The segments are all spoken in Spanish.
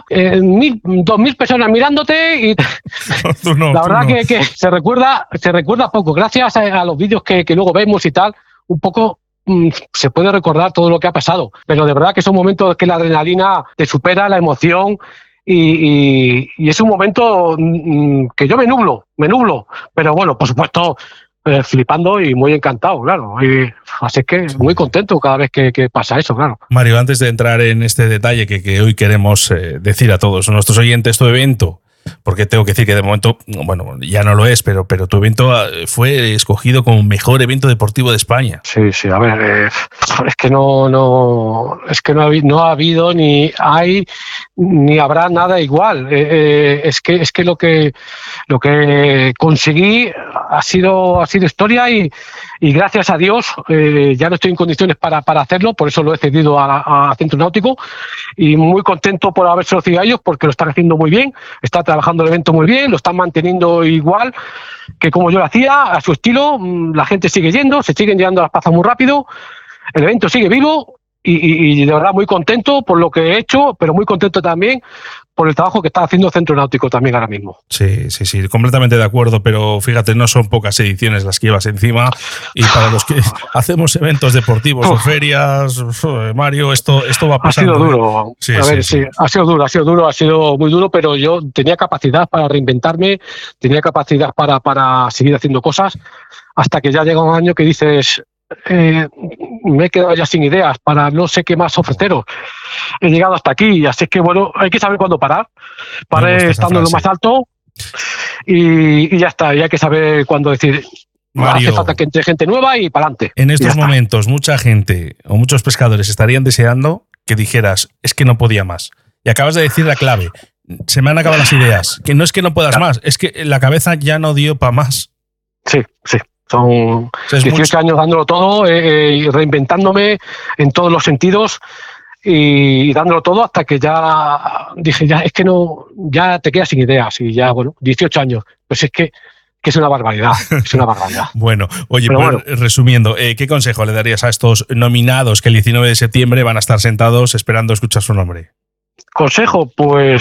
España, 2.000 personas mirándote y la verdad que se recuerda poco. Gracias a los vídeos que luego vemos y tal, un poco se puede recordar todo lo que ha pasado. Pero de verdad que son momentos que la adrenalina te supera, la emoción. Y es un momento que yo me nublo, pero bueno, por supuesto, flipando y muy encantado, claro. Así que muy contento cada vez que pasa eso, claro. Mario, antes de entrar en este detalle que hoy queremos decir a todos nuestros oyentes, tu evento, porque tengo que decir que de momento, bueno, ya no lo es, pero tu evento fue escogido como mejor evento deportivo de España. Sí, a ver, es que no ha habido ni hay ni habrá nada igual. Es que lo que conseguí ha sido historia y gracias a Dios ya no estoy en condiciones para hacerlo, por eso lo he cedido a Centro Náutico y muy contento por habérselo cedido a ellos porque lo están haciendo muy bien, está trabajando el evento muy bien, lo están manteniendo igual que como yo lo hacía, a su estilo. La gente sigue yendo, se siguen llegando a las plazas muy rápido, el evento sigue vivo y de verdad muy contento por lo que he hecho, pero muy contento también por el trabajo que está haciendo Centro Náutico también ahora mismo. Sí, completamente de acuerdo, pero fíjate, no son pocas ediciones las que llevas encima y para los que hacemos eventos deportivos o ferias, Mario, esto va pasando. Ha sido duro, sí, ha sido duro, ha sido muy duro, pero yo tenía capacidad para reinventarme, tenía capacidad para seguir haciendo cosas, hasta que ya llega un año que dices... me he quedado ya sin ideas para no sé qué más ofreceros. He llegado hasta aquí, así que bueno, hay que saber cuándo parar. Paré estando en lo más alto y ya está, y hay que saber cuándo decir. Mario, hace falta que entre gente nueva y para adelante. En estos momentos, mucha gente o muchos pescadores estarían deseando que dijeras, es que no podía más. Y acabas de decir la clave, se me han acabado las ideas. Que no es que no puedas más, es que la cabeza ya no dio para más. Sí. Son 18 años dándolo todo, reinventándome en todos los sentidos y dándolo todo hasta que ya dije, es que no, ya te quedas sin ideas y ya, bueno, 18 años. Pues es que es una barbaridad, es una barbaridad. Bueno, oye, resumiendo, ¿qué consejo le darías a estos nominados que el 19 de septiembre van a estar sentados esperando escuchar su nombre? Consejo, pues...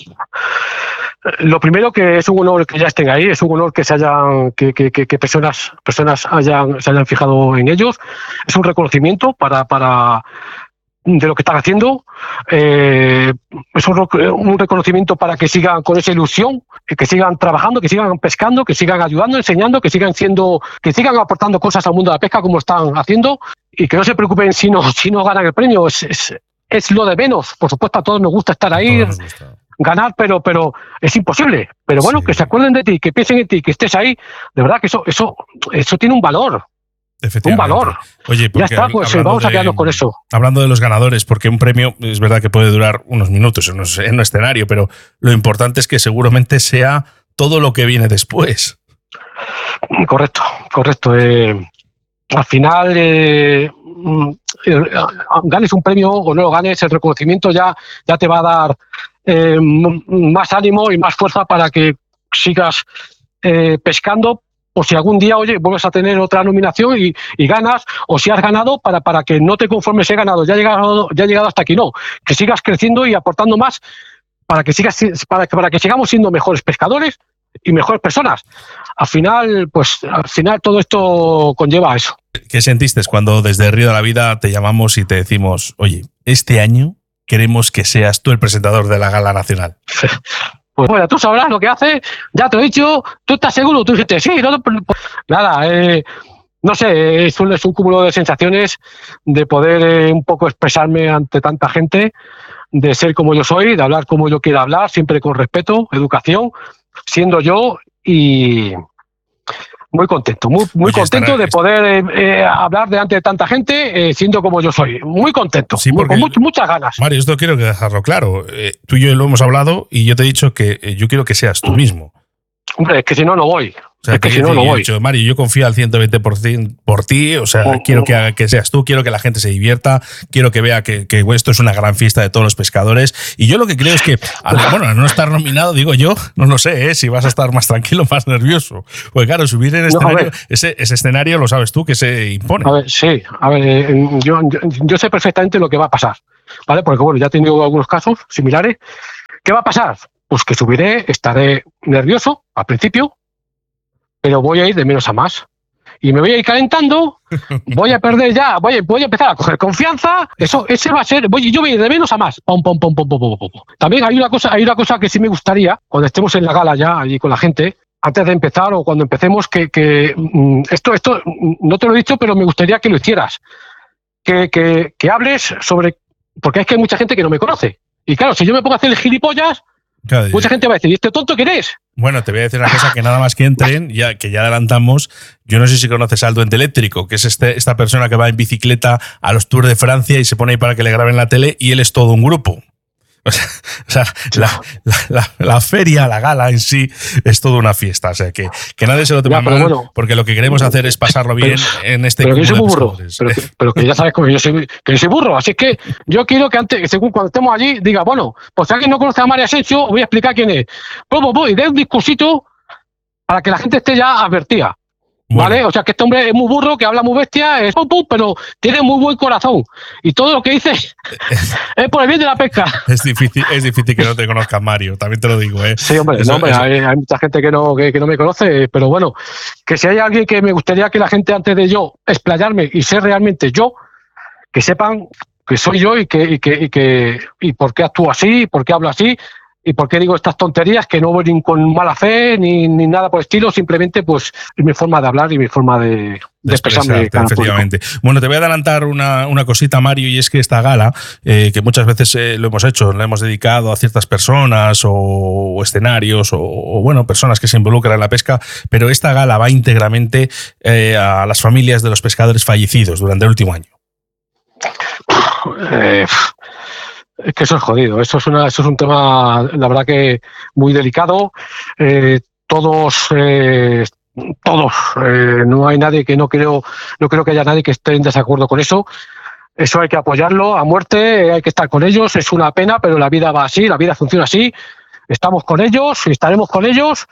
Lo primero, que es un honor que ya estén ahí, es un honor que que personas se hayan fijado en ellos, es un reconocimiento de lo que están haciendo, es un reconocimiento para que sigan con esa ilusión, que sigan trabajando, que sigan pescando, que sigan ayudando, enseñando, que sigan aportando cosas al mundo de la pesca como están haciendo y que no se preocupen si no ganan el premio, es lo de menos. Por supuesto, a todos nos gusta estar ahí, ganar, pero es imposible. Pero bueno, que se acuerden de ti, que piensen en ti, que estés ahí. De verdad que eso tiene un valor. Un valor. Oye, ya está, pues vamos a quedarnos con eso. Hablando de los ganadores, porque un premio es verdad que puede durar unos minutos en un escenario, pero lo importante es que seguramente sea todo lo que viene después. Correcto. Al final, ganes un premio o no lo ganes, el reconocimiento ya te va a dar más ánimo y más fuerza para que sigas pescando, o si algún día, oye, vuelves a tener otra nominación y ganas, o si has ganado, para que no te conformes, he ganado, ya he llegado hasta aquí, no, que sigas creciendo y aportando más para que sigamos siendo mejores pescadores y mejores personas. Al final todo esto conlleva a eso. ¿Qué sentiste cuando desde Río de la Vida te llamamos y te decimos, oye, este año queremos que seas tú el presentador de la Gala Nacional? Pues bueno, tú sabrás lo que haces, ya te lo he dicho, tú estás seguro, tú dijiste, sí, nada, no sé, es un cúmulo de sensaciones de poder un poco expresarme ante tanta gente, de ser como yo soy, de hablar como yo quiero hablar, siempre con respeto, educación, siendo yo, y muy contento, muy contento de poder hablar delante de tanta gente siendo como yo soy. Muy contento, sí, con muchas ganas. Mario, esto quiero dejarlo claro. Tú y yo lo hemos hablado y yo te he dicho que yo quiero que seas tú mismo. Hombre, es que si no voy. O sea, es que si no voy. Mario, yo confío al 120% por ti, o sea, quiero que seas tú, quiero que la gente se divierta, quiero que vea que esto es una gran fiesta de todos los pescadores. Y yo lo que creo es que, al no estar nominado, digo yo, no lo sé, si vas a estar más tranquilo, más nervioso. Porque claro, subir en escenario, ese escenario lo sabes tú que se impone. Yo sé perfectamente lo que va a pasar, ¿vale? Porque bueno, ya he tenido algunos casos similares ¿Qué va a pasar? Pues que subiré, estaré nervioso al principio, pero voy a ir de menos a más. Y me voy a ir calentando, voy a perder ya, voy a empezar a coger confianza. Ese va a ser, yo voy a ir de menos a más. Pum, pum, pum, pum, pum, pum, pum. También hay una cosa que sí me gustaría, cuando estemos en la gala ya allí con la gente, antes de empezar o cuando empecemos, que esto no te lo he dicho, pero me gustaría que lo hicieras. Que hables sobre, porque es que hay mucha gente que no me conoce. Y claro, si yo me pongo a hacer el gilipollas, claro, mucha gente va a decir, ¿y este tonto quién es? Bueno, te voy a decir una cosa, que nada más que entren, que ya adelantamos, yo no sé si conoces a Aldo Ente Eléctrico, que es esta persona que va en bicicleta a los Tours de Francia y se pone ahí para que le graben la tele, y él es todo un grupo. O sea, la feria, la gala en sí es toda una fiesta. O sea, que nadie se lo tome mal, bueno, porque lo que queremos hacer es pasarlo bien en este Pero que yo soy muy burro. Pero que ya sabes que yo soy burro. Así que yo quiero que antes, según cuando estemos allí, diga, bueno, pues si alguien no conoce a Mario Asensio, voy a explicar quién es. Y dé un discursito para que la gente esté ya advertida. Bueno. ¿Vale? O sea, que este hombre es muy burro, que habla muy bestia, pero tiene muy buen corazón. Y todo lo que dice es por el bien de la pesca. Es difícil que no te conozcan, Mario, también te lo digo, ¿eh? Sí, hombre, hay mucha gente que no me conoce, pero bueno, que si hay alguien que me gustaría que la gente, antes de yo explayarme y ser realmente yo, que sepan que soy yo y por qué actúo así, por qué hablo así, y por qué digo estas tonterías, que no voy ni con mala fe ni nada por el estilo, simplemente pues es mi forma de hablar y mi forma de expresarme. Efectivamente. Bueno, te voy a adelantar una cosita, Mario, y es que esta gala, que muchas veces lo hemos hecho, la hemos dedicado a ciertas personas o escenarios o bueno, personas que se involucran en la pesca, pero esta gala va íntegramente a las familias de los pescadores fallecidos durante el último año. Es que eso es jodido, eso es un tema, la verdad, que muy delicado. Todos, no hay nadie que no creo que haya nadie que esté en desacuerdo con eso. Eso hay que apoyarlo a muerte, hay que estar con ellos. Es una pena, pero la vida va así, la vida funciona así. Estamos con ellos, estaremos con ellos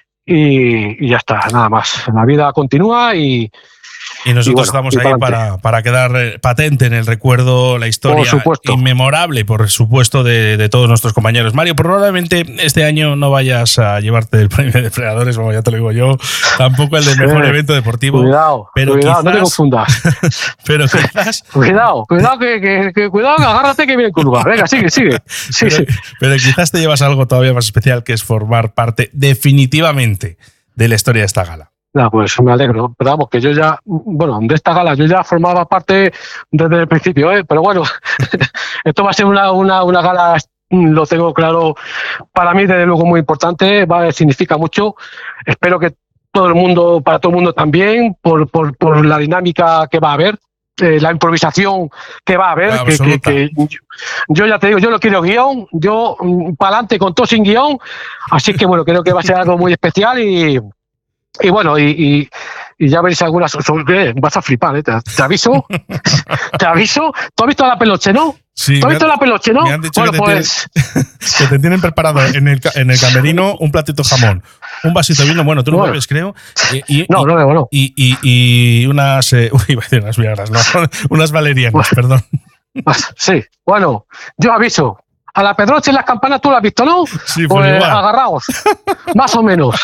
y ya está, nada más. La vida continúa y nosotros estamos ahí para quedar patente en el recuerdo la historia inmemorable, por supuesto, de todos nuestros compañeros. Mario, probablemente este año no vayas a llevarte el premio de Depredadores, como ya te lo digo yo, tampoco el de mejor evento deportivo. Cuidado, quizás, no te confundas. Pero quizás... Cuidado, que agárrate que viene en curva. Venga, sigue. Sí. Pero quizás te llevas algo todavía más especial, que es formar parte definitivamente de la historia de esta gala. No, pues me alegro, pero vamos, que yo ya, de esta gala yo ya formaba parte desde el principio, pero bueno, esto va a ser una gala, lo tengo claro, para mí desde luego muy importante, significa mucho. Espero que para todo el mundo también, por la dinámica que va a haber, la improvisación que va a haber, que yo ya te digo, yo no quiero guión, yo para adelante con todo sin guión, así que bueno, creo que va a ser algo muy especial y bueno, y ya veréis algunas. Vas a flipar, ¿eh? Te aviso. Te aviso. ¿Tú has visto la peluche, no? Sí. ¿Tú has visto la peluche, no? Me han dicho que te tienen preparado en el camerino un platito jamón, un vasito de vino. Bueno, tú lo bebes, creo. No bebo. Y unas. Iba a decir unas viagras, no. Unas valerianas, perdón. Sí. Bueno, yo aviso. A la Pedroche en las campanas tú la has visto, ¿no? Sí, pues agarraos, más o menos.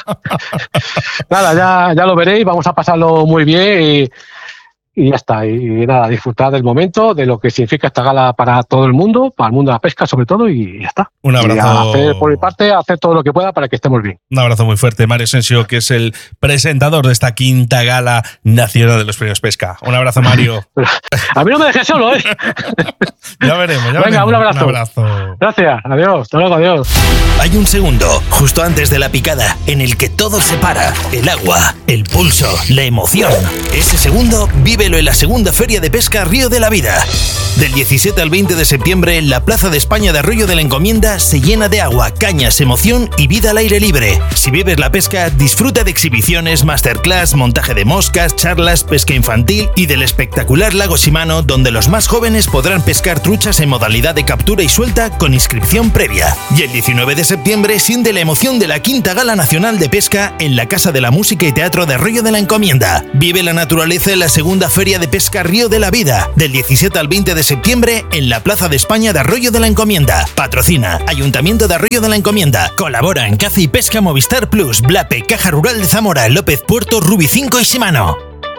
Nada, ya lo veréis, vamos a pasarlo muy bien y ya está. Y nada, disfrutar del momento, de lo que significa esta gala para todo el mundo, para el mundo de la pesca sobre todo, y ya está. Un abrazo. Por mi parte, hacer todo lo que pueda para que estemos bien. Un abrazo muy fuerte, Mario Asensio, que es el presentador de esta quinta gala nacional de los premios Pesca. Un abrazo, Mario. A mí no me dejes solo, ¿eh? Ya veremos. Venga, un abrazo. Gracias, adiós, hasta luego, adiós. Hay un segundo, justo antes de la picada, en el que todo se para. El agua, el pulso, la emoción. Ese segundo, vívelo en la segunda Feria de Pesca Río de la Vida. Del 17 al 20 de septiembre, la Plaza de España de Arroyo de la Encomienda se llena de agua, cañas, emoción y vida al aire libre. Si vives la pesca, disfruta de exhibiciones, masterclass, montaje de moscas, charlas, pesca infantil y del espectacular lago Shimano, donde los más jóvenes podrán pescar truchas en modalidad de captura y suelta con inscripción previa. Y el 19 de septiembre siente la emoción de la quinta Gala Nacional de Pesca en la Casa de la Música y Teatro de Arroyo de la Encomienda. Vive la naturaleza en la segunda Feria de Pesca Río de la Vida, del 17 al 20 de septiembre en la Plaza de España de Arroyo de la Encomienda. Patrocina Ayuntamiento de Arroyo de la Encomienda. Colabora en Caza y Pesca Movistar Plus, Blape, Caja Rural de Zamora, López Puerto, Rubi 5 y Shimano.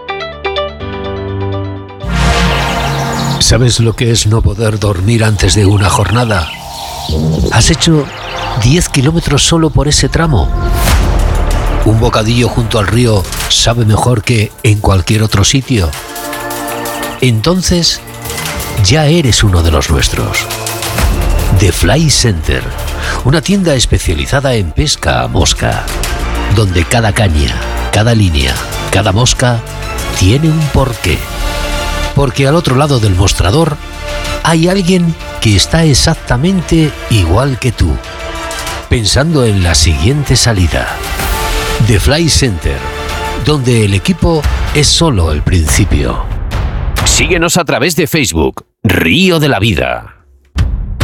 ¿Sabes lo que es no poder dormir antes de una jornada? ¿Has hecho 10 kilómetros solo por ese tramo? ¿Un bocadillo junto al río sabe mejor que en cualquier otro sitio? Entonces, ya eres uno de los nuestros. The Fly Center, una tienda especializada en pesca a mosca, donde cada caña, cada línea, cada mosca tiene un porqué. Porque al otro lado del mostrador hay alguien que está exactamente igual que tú, pensando en la siguiente salida. The Fly Center, donde el equipo es solo el principio. Síguenos a través de Facebook, Río de la Vida.